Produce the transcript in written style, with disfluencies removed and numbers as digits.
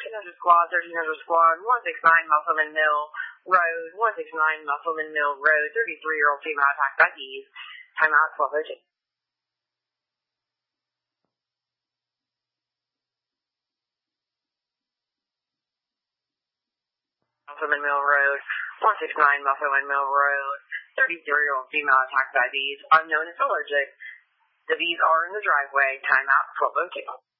1300 squad, 1300 squad, 169 Musselman Mill Road, 169 Musselman Mill Road, 33-year-old female attacked by bees. Timeout 12:02. Musselman Mill Road, 169 Musselman Mill Road, 33-year-old female attacked by bees. Unknown is allergic. The bees are in the driveway. Timeout 12:02.